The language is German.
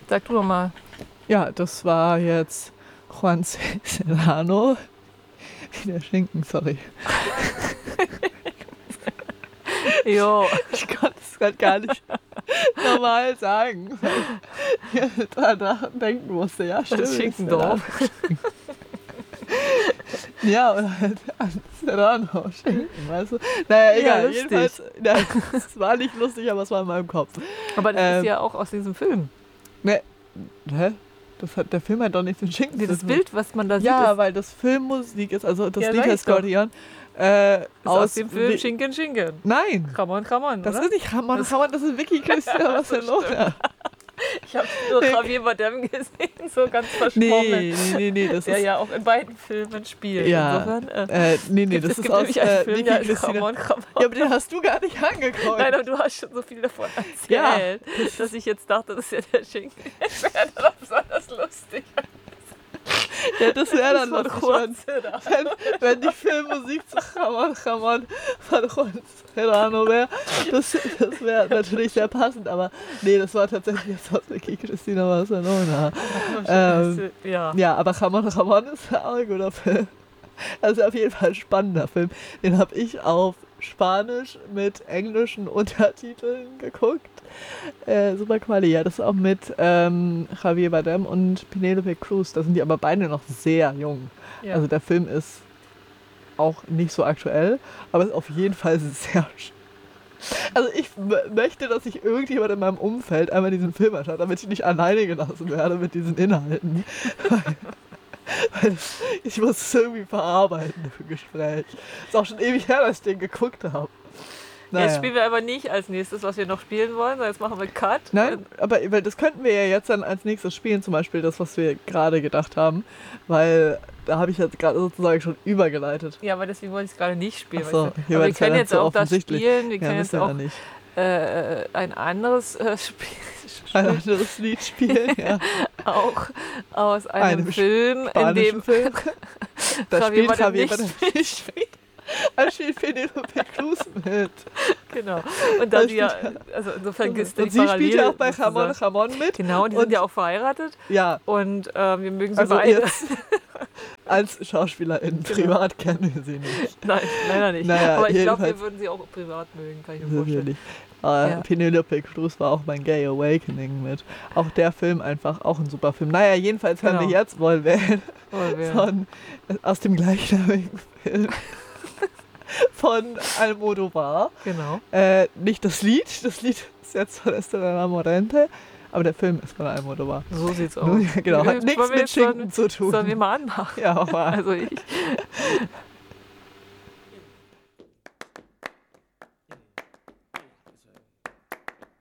Sag du doch mal. Ja, das war jetzt Juan Serrano. Der Schinken, sorry. Jo. Ich konnte es gerade gar nicht normal sagen, weil ich daran denken musste. Ja, stimmt. Schinkendorf. Ja, oder halt an Serrano Schinken, weißt du? Naja, egal. lustig. Jedenfalls, es war nicht lustig, aber es war in meinem Kopf. Aber das ist ja auch aus diesem Film. Ne, hä? Der Film hat doch nichts mit Schinken zu Das tun. Bild, was man da sieht, Ja, ist weil das Filmmusik ist, also das Ja, Lied sag heißt ich doch. Skorpion. aus dem Film Schinken, Schinken. Nein, Ramon, das oder? ist nicht Ramon, das ist Vicky Cristina Barcelona. Ich habe nur Javier Bardem gesehen, so ganz verschwommen. Nee, das Der ist... ja auch in beiden Filmen spielt. Ja, Insofern, das es ist gibt aus nämlich einen Film, Vicky der heißt Cristina... Ramon. Ja, aber den hast du gar nicht angeguckt. Nein, aber du hast schon so viel davon erzählt, dass ich jetzt dachte, das ist ja der Schinken. Ich wäre doch besonders lustig. Ja, das wäre dann von lustig, wenn die Filmmusik zu Ramon von Juan Serrano wäre. Das wäre natürlich sehr passend, aber nee, das war tatsächlich jetzt aus Vicky Cristina Barcelona. Ja, aber Ramon ist auch ein guter Film. Also auf jeden Fall ein spannender Film. Den habe ich auf Spanisch mit englischen Untertiteln geguckt. Super Quali, ja, das ist auch mit Javier Bardem und Penelope Cruz. Da sind die aber beide noch sehr jung. Ja. Also der Film ist auch nicht so aktuell, aber ist auf jeden Fall sehr Also ich möchte, dass sich irgendjemand in meinem Umfeld einmal diesen Film anschaut, damit ich nicht alleine gelassen werde mit diesen Inhalten. Weil ich muss es irgendwie verarbeiten im Gespräch. Ist auch schon ewig her, dass ich den geguckt habe. Jetzt spielen wir aber nicht als nächstes, was wir noch spielen wollen, sondern jetzt machen wir Cut. Nein, aber das könnten wir ja jetzt dann als nächstes spielen, zum Beispiel das, was wir gerade gedacht haben, weil da habe ich jetzt gerade sozusagen schon übergeleitet. Ja, aber deswegen wollte ich es gerade nicht spielen. Ach so, weißt du? okay, aber weil wir es ja können dann jetzt so auch das offensichtlich- spielen, wir Ja, können wissen jetzt wir auch ja nicht. ein anderes Spiel Ein anderes Lied spielen, ja. auch aus einem Film, in Spanischen dem Film. Da Javier spielt Bardem Javier nicht Bardem nicht mit. Da spielt Penelope Cruz mit. Genau. Und da Da sie ja, spielt also insofern gibt es die Und sie spielt ja auch bei sozusagen. Ramon mit. Genau, und die Und- sind ja auch verheiratet. Ja, Und wir mögen sie also beide. jetzt als Schauspielerin, privat kennen wir sie nicht. Nein, leider nicht. Naja, aber ich glaube, wir jedenfalls- würden sie auch privat mögen, kann ich mir vorstellen. Natürlich. Ja. Penelope Cruz war auch bei Gay Awakening mit. Auch der Film einfach, auch ein super Film. Naja, jedenfalls hören wir Genau. jetzt wohl wählen Oh, wer- von, aus dem gleichnamigen Film von Almodóvar. Genau. Nicht das Lied ist jetzt von Estrella Morente, aber der Film ist von Almodóvar. So sieht's aus. Nun, ja, genau, hat nichts Wollen wir mit jetzt Schinken zu tun. Sollen wir mal anmachen? Ja, aber Also ich.